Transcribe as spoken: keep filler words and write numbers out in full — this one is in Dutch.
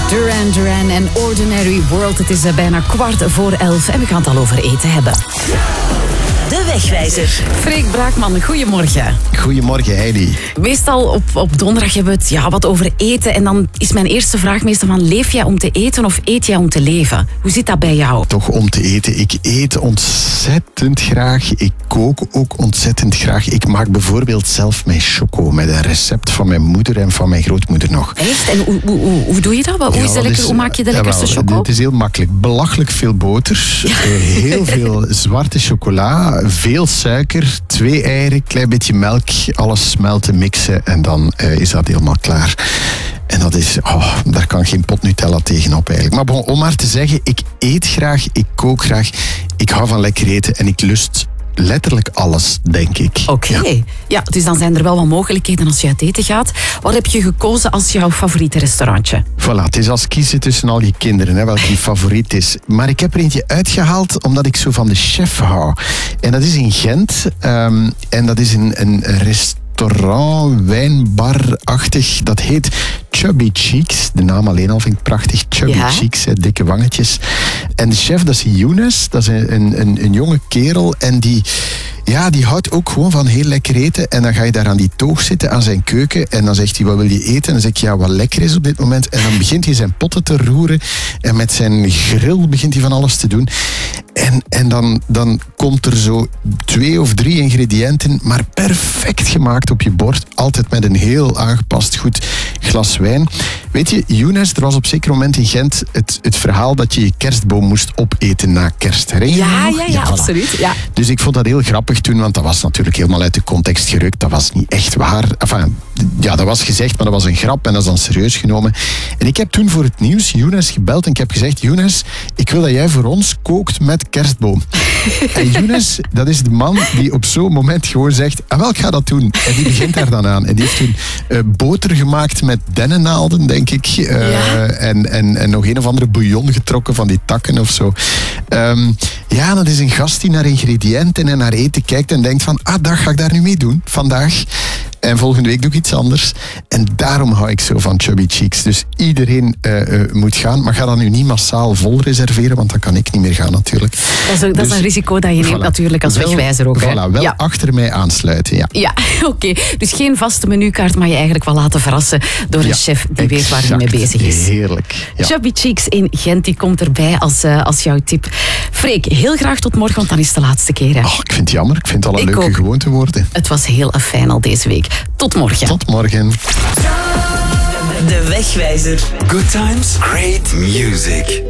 Duran Duran en Ordinary World. Het is bijna kwart voor elf en we gaan het al over eten hebben. De Wegwijzer. Freek Braakman, goedemorgen. Goedemorgen, Heidi. Meestal op, op donderdag hebben we het ja, wat over eten. En dan is mijn eerste vraag meestal van, leef jij om te eten of eet jij om te leven? Hoe zit dat bij jou? Toch om te eten. Ik eet ontzettend graag. Ik kook ook ontzettend graag. Ik maak bijvoorbeeld zelf mijn choco met een recept van mijn moeder en van mijn grootmoeder nog. Echt? En hoe, hoe, hoe, hoe doe je dat? Hoe, ja, is dat lekker? is, hoe maak je de ja, lekkerste wel, choco? Het is heel makkelijk. Belachelijk veel boter, ja. heel veel zwarte chocola, veel suiker, twee eieren, klein beetje melk, alles smelten, mixen en dan uh, is dat helemaal klaar. En dat is, oh, daar kan geen pot Nutella tegenop eigenlijk. Maar bon, om maar te zeggen, ik eet graag, ik kook graag, ik hou van lekker eten en ik lust letterlijk alles, denk ik. Oké. Okay. Ja. ja, dus dan zijn er wel wat mogelijkheden als je uit eten gaat. Wat heb je gekozen als jouw favoriete restaurantje? Voilà, het is als kiezen tussen al je kinderen, hè, welke je favoriet is. Maar ik heb er eentje uitgehaald omdat ik zo van de chef hou. En dat is in Gent. Um, en dat is een, een restaurant. Restaurant, wijnbar-achtig. Dat heet Chubby Cheeks. De naam alleen al vind ik prachtig. Chubby ja. Cheeks, hè, dikke wangetjes. En de chef, dat is Younes. Dat is een, een, een jonge kerel. En die, ja, die houdt ook gewoon van heel lekker eten. En dan ga je daar aan die toog zitten, aan zijn keuken. En dan zegt hij, wat wil je eten? En dan zeg ik, ja, wat lekker is op dit moment. En dan begint hij zijn potten te roeren. En met zijn grill begint hij van alles te doen. En, en dan, dan komt er zo twee of drie ingrediënten, maar perfect gemaakt op je bord. Altijd met een heel aangepast goed glas wijn. Weet je, Younes, er was op zeker moment in Gent het, het verhaal dat je je kerstboom moest opeten na kerst. Herinner je ja, nog? ja, ja, ja, voilà. absoluut. Ja. Dus ik vond dat heel grappig toen, want dat was natuurlijk helemaal uit de context gerukt. Dat was niet echt waar. Enfin, ja, dat was gezegd, maar dat was een grap en dat is dan serieus genomen. En ik heb toen voor het nieuws Younes gebeld en ik heb gezegd, Younes, ik wil dat jij voor ons kookt met kerstboom. En Younes, dat is de man die op zo'n moment gewoon zegt, ah, wel, ik ga dat doen. En die begint daar dan aan. En die heeft toen uh, boter gemaakt met dennennaalden, denk ik. Uh, ja. en, en, en nog een of andere bouillon getrokken van die takken of zo. Um, ja, dat is een gast die naar ingrediënten en naar eten kijkt en denkt van, ah, dat ga ik daar nu mee doen, vandaag. En volgende week doe ik iets anders. En daarom hou ik zo van Chubby Cheeks. Dus iedereen uh, uh, moet gaan. Maar ga dan nu niet massaal vol reserveren, want dan kan ik niet meer gaan natuurlijk. Dat is, een, dat dus, is een risico dat je neemt voilà. natuurlijk als wel, wegwijzer ook. Voilà, hè? wel ja. achter mij aansluiten, ja. Ja, oké. Okay. Dus geen vaste menukaart, maar je eigenlijk wel laten verrassen door een ja, chef die exact. weet waar hij mee bezig is. Heerlijk. Ja. Chubby Cheeks in Gent, die komt erbij als, uh, als jouw tip. Freek, heel graag tot morgen, want dan is het de laatste keer. Hè? Oh, ik vind het jammer. Ik vind het al een ik leuke ook. gewoonte worden. Het was heel fijn al deze week. Tot morgen. Tot morgen. De Wegwijzer. Good times, great music.